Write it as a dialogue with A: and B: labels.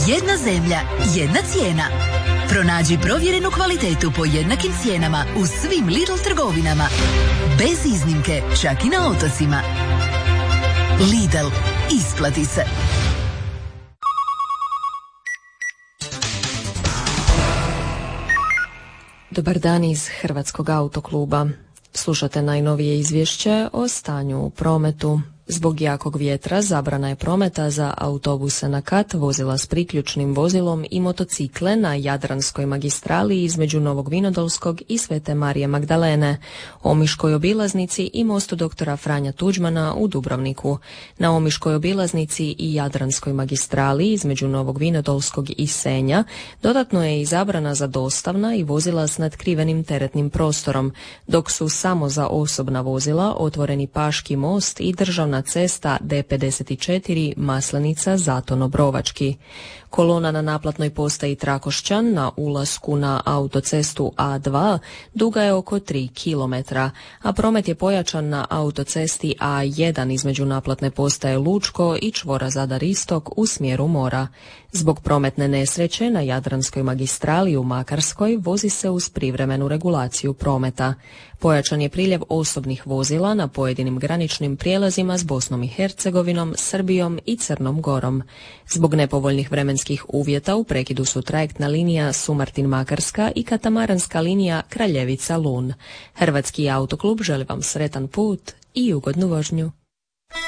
A: Jedna zemlja, jedna cijena. Pronađi provjerenu kvalitetu po jednakim cijenama u svim Lidl trgovinama. Bez iznimke, čak i na otocima. Lidl, isplati se.
B: Dobar dan iz Hrvatskog autokluba. Slušate najnovije izvješće o stanju u prometu. Zbog jakog vjetra zabrana je prometa za autobuse na kat, vozila s priključnim vozilom i motocikle na Jadranskoj magistrali između Novog Vinodolskog i Svete Marije Magdalene, Omiškoj obilaznici i mostu doktora Franja Tuđmana u Dubrovniku. Na Omiškoj obilaznici i Jadranskoj magistrali između Novog Vinodolskog i Senja dodatno je i zabrana za dostavna i vozila s nadkrivenim teretnim prostorom, dok su samo za osobna vozila otvoreni Paški most i državna cesta D54 Maslenica-Zaton-Obrovački. Kolona na naplatnoj postaji Trakošćan na ulasku na autocestu A2 duga je oko 3 km, a promet je pojačan na autocesti A1 između naplatne postaje Lučko i čvora Zadar-Istok u smjeru mora. Zbog prometne nesreće na Jadranskoj magistrali u Makarskoj vozi se uz privremenu regulaciju prometa. Pojačan je priljev osobnih vozila na pojedinim graničnim prijelazima s Bosnom i Hercegovinom, Srbijom i Crnom Gorom. Zbog nepovoljnih vremenskih uvjeta u prekidu su trajektna linija Sumartin-Makarska i katamaranska linija Kraljevica-Lun. Hrvatski autoklub želi vam sretan put i ugodnu vožnju.